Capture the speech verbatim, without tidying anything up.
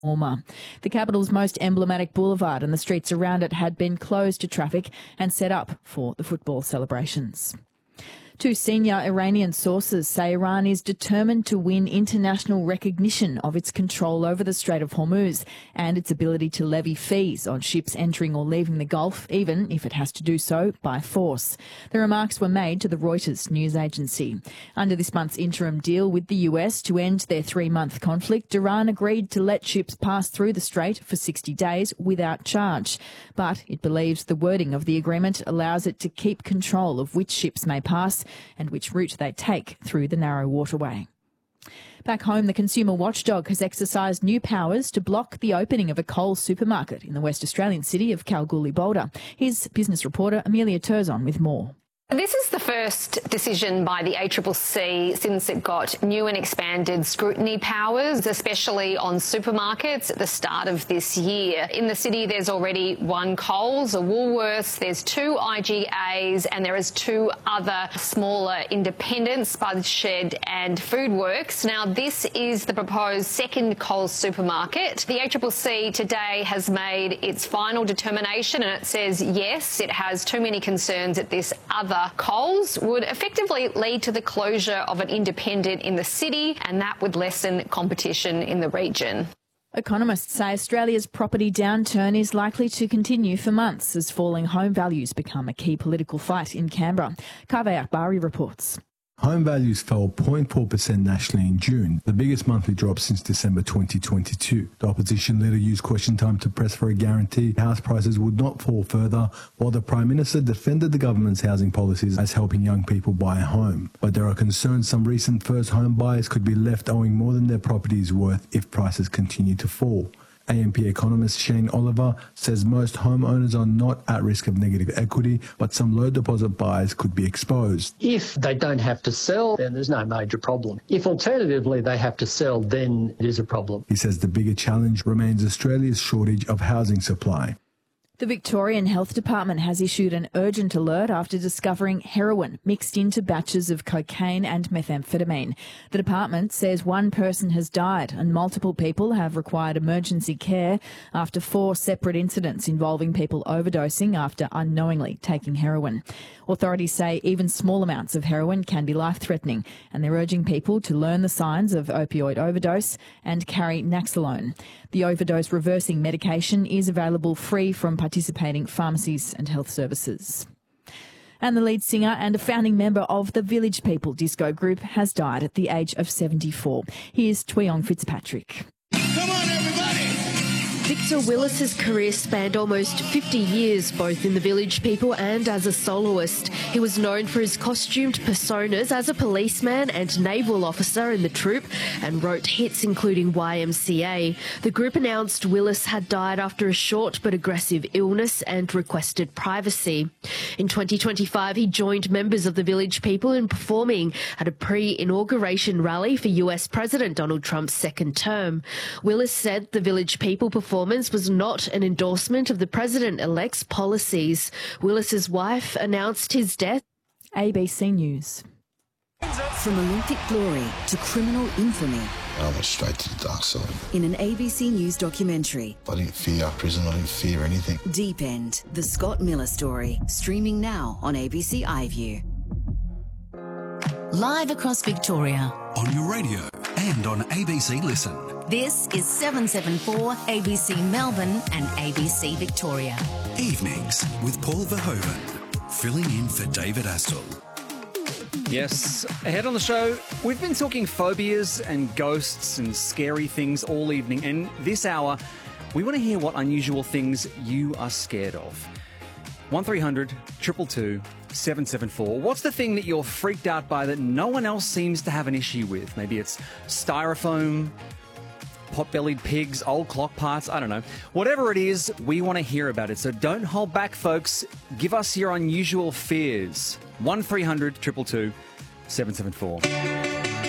warmer. The capital's most emblematic boulevard and the streets around it had been closed to traffic and set up for the football celebrations. Two senior Iranian sources say Iran is determined to win international recognition of its control over the Strait of Hormuz and its ability to levy fees on ships entering or leaving the Gulf, even if it has to do so by force. The remarks were made to the Reuters news agency. Under this month's interim deal with the U S to end their three-month conflict, Iran agreed to let ships pass through the strait for sixty days without charge. But it believes the wording of the agreement allows it to keep control of which ships may pass and which route they take through the narrow waterway. Back home, the consumer watchdog has exercised new powers to block the opening of a Coles supermarket in the West Australian city of Kalgoorlie-Boulder. Here's business reporter Amelia Turzon with more. This is the first decision by the A C C C since it got new and expanded scrutiny powers, especially on supermarkets at the start of this year. In the city, there's already one Coles, a Woolworths, there's two I G As, and there is two other smaller independents, Spud Shed and Foodworks. Now, this is the proposed second Coles supermarket. The A C C C today has made its final determination, and it says yes, it has too many concerns at this other Coles would effectively lead to the closure of an independent in the city, and that would lessen competition in the region. Economists say Australia's property downturn is likely to continue for months as falling home values become a key political fight in Canberra. Kaveh Akbari reports. Home values fell zero point four percent nationally in June, the biggest monthly drop since December twenty twenty-two. The opposition leader used question time to press for a guarantee house prices would not fall further, while the Prime Minister defended the government's housing policies as helping young people buy a home. But there are concerns some recent first home buyers could be left owing more than their property is worth if prices continue to fall. A M P economist Shane Oliver says most homeowners are not at risk of negative equity, but some low deposit buyers could be exposed. If they don't have to sell, then there's no major problem. If alternatively they have to sell, then it is a problem. He says the bigger challenge remains Australia's shortage of housing supply. The Victorian Health Department has issued an urgent alert after discovering heroin mixed into batches of cocaine and methamphetamine. The department says one person has died and multiple people have required emergency care after four separate incidents involving people overdosing after unknowingly taking heroin. Authorities say even small amounts of heroin can be life-threatening, and they're urging people to learn the signs of opioid overdose and carry Naxalone. The overdose reversing medication is available free from participating pharmacies and health services. And the lead singer and a founding member of the Village People disco group has died at the age of seventy-four. Here's Tweong Fitzpatrick. Come on, everybody! Victor Willis's career spanned almost fifty years, both in the Village People and as a soloist. He was known for his costumed personas as a policeman and naval officer in the troupe, and wrote hits including Y M C A. The group announced Willis had died after a short but aggressive illness and requested privacy. In twenty twenty-five, he joined members of the Village People in performing at a pre-inauguration rally for U S President Donald Trump's second term. Willis said the Village People performance was not an endorsement of the president-elect's policies. Willis's wife announced his death. A B C News. From Olympic glory to criminal infamy. I went straight to the dark side. In an A B C News documentary. I didn't fear prison, I didn't fear anything. Deep End, the Scott Miller story. Streaming now on A B C iView. Live across Victoria. On your radio and on A B C Listen. This is seven seven four A B C Melbourne and A B C Victoria. Evenings with Paul Verhoeven, filling in for David Astle. Yes, ahead on the show, we've been talking phobias and ghosts and scary things all evening, and this hour, we want to hear what unusual things you are scared of. one three hundred, two two two, seven seven four. What's the thing that you're freaked out by that no one else seems to have an issue with? Maybe it's styrofoam, pot-bellied pigs, old clock parts, I don't know. Whatever it is, we want to hear about it. So don't hold back, folks. Give us your unusual fears. one three hundred, two two two, seven seven four.